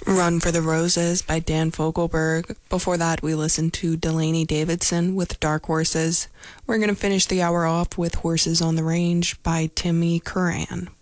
Run for the Roses by Dan Fogelberg. Before that, we listened to Delaney Davidson with Dark Horses. We're going to finish the hour off with Horses on the Range by Timmy Curran.